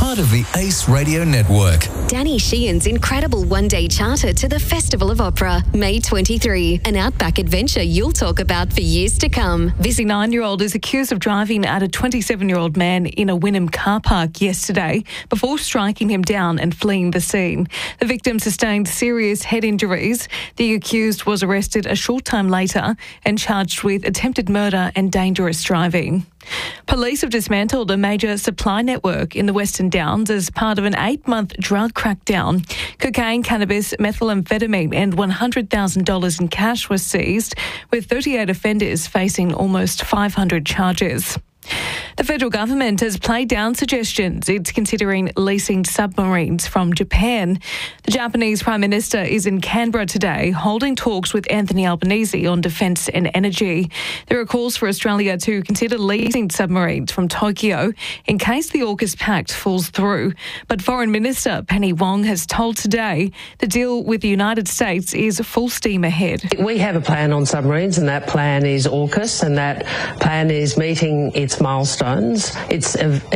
part of the Ace Radio Network. Danny Sheehan's incredible one-day charter to the Festival of Opera, May 23. An outback adventure you'll talk about for years to come. This 9-year-old is accused of driving at a 27-year-old man in a Wynnum car park yesterday before striking him down and fleeing the scene. The victim sustained serious head injuries. The accused was arrested a short time later and charged with attempted murder and dangerous driving. Police have dismantled a major supply network in the Western Downs as part of an 8-month drug crackdown. Cocaine, cannabis, methamphetamine and $100,000 in cash was seized, with 38 offenders facing almost 500 charges. The federal government has played down suggestions it's considering leasing submarines from Japan. The Japanese Prime Minister is in Canberra today, holding talks with Anthony Albanese on defence and energy. There are calls for Australia to consider leasing submarines from Tokyo in case the AUKUS pact falls through. But Foreign Minister Penny Wong has told Today the deal with the United States is full steam ahead. We have a plan on submarines, and that plan is AUKUS, and that plan is meeting its milestones. It's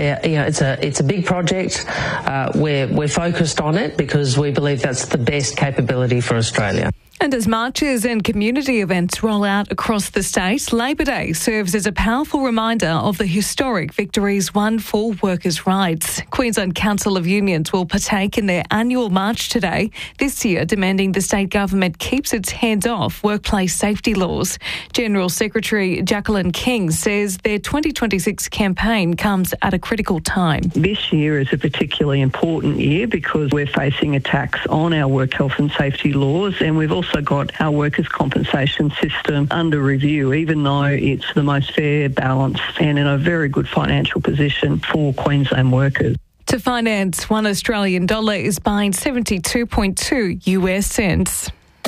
a big project. We're focused on it because we believe that's the best capability for Australia. And as marches and community events roll out across the state, Labor Day serves as a powerful reminder of the historic victories won for workers' rights. Queensland Council of Unions will partake in their annual march today, this year demanding the state government keeps its hands off workplace safety laws. General Secretary Jacqueline King says their 2026 campaign comes at a critical time. This year is a particularly important year because we're facing attacks on our work health and safety laws, and we've also got our workers' compensation system under review, even though it's the most fair, balanced and in a very good financial position for Queensland workers. To finance, $1 Australian is buying 72.2 US cents.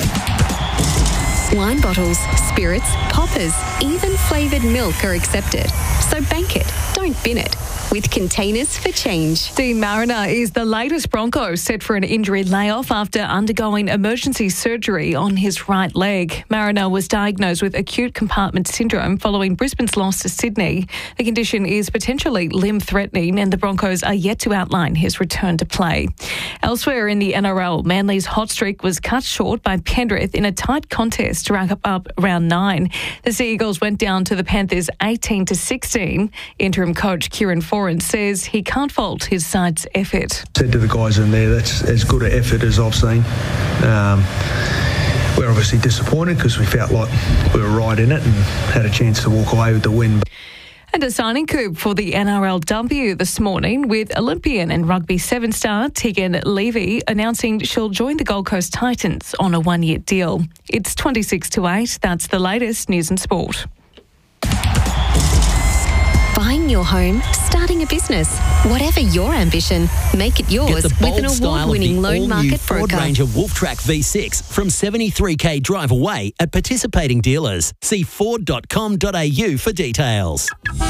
Wine bottles, spirits, poppers, even flavoured milk are accepted. So bank it, don't bin it. With Containers for Change. Dean Mariner is the latest Bronco set for an injury layoff after undergoing emergency surgery on his right leg. Mariner was diagnosed with acute compartment syndrome following Brisbane's loss to Sydney. The condition is potentially limb-threatening and the Broncos are yet to outline his return to play. Elsewhere in the NRL, Manly's hot streak was cut short by Penrith in a tight contest to rack up round 9. The Sea Eagles went down to the Panthers 18-16. Interim coach Kieran Foran says he can't fault his side's effort. Said to the guys in there, that's as good an effort as I've seen. We're obviously disappointed because we felt like we were right in it and had a chance to walk away with the win. And a signing coup for the NRLW this morning with Olympian and Rugby 7 star Tegan Levy announcing she'll join the Gold Coast Titans on a 1-year deal. It's 26-8. That's the latest news and sport. Buying your home, starting a business, whatever your ambition, make it yours with an award-winning loan market Ford broker. Ranger Wolftrack V6 from $73,000 drive away at participating dealers. See Ford.com.au for details.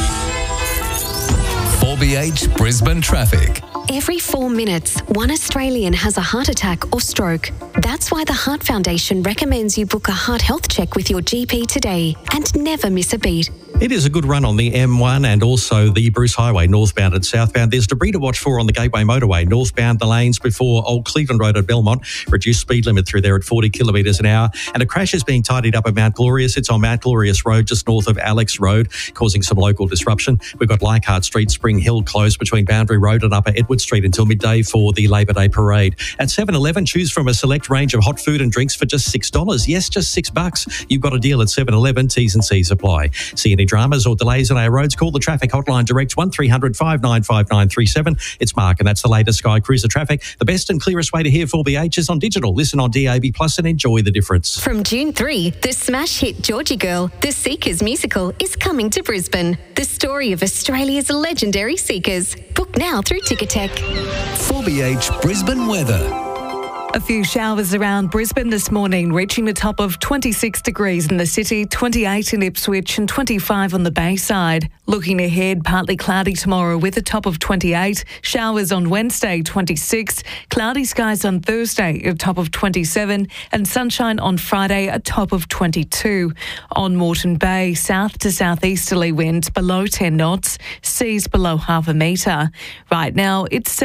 4BH Brisbane traffic. Every 4 minutes, one Australian has a heart attack or stroke. That's why the Heart Foundation recommends you book a heart health check with your GP today and never miss a beat. It is a good run on the M1 and also the Bruce Highway, northbound and southbound. There's debris to watch for on the Gateway Motorway, northbound the lanes before Old Cleveland Road at Belmont. Reduced speed limit through there at 40 kilometres an hour. And a crash is being tidied up at Mount Glorious. It's on Mount Glorious Road, just north of Alex Road, causing some local disruption. We've got Leichhardt Street, Spring Hill closed between Boundary Road and Upper Edward Street until midday for the Labor Day Parade. At 7-Eleven, choose from a select range of hot food and drinks for just $6. Yes, just $6. You've got a deal at 7-Eleven. T's and C's apply. See any dramas or delays on our roads? Call the traffic hotline direct 1300 595 937. It's Mark, and that's the latest Sky Cruiser traffic. The best and clearest way to hear 4BH is on digital. Listen on DAB Plus and enjoy the difference. From June 3, the smash hit Georgie Girl, the Seekers musical, is coming to Brisbane. The story of Australia's legendary Seekers. Book now through Ticketek. 4BH Brisbane weather. A few showers around Brisbane this morning, reaching a top of 26 degrees in the city, 28 in Ipswich and 25 on the Bayside. Looking ahead, partly cloudy tomorrow with a top of 28. Showers on Wednesday, 26. Cloudy skies on Thursday, a top of 27. And sunshine on Friday, a top of 22. On Moreton Bay, south to southeasterly winds below 10 knots. Seas below half a metre. Right now, it's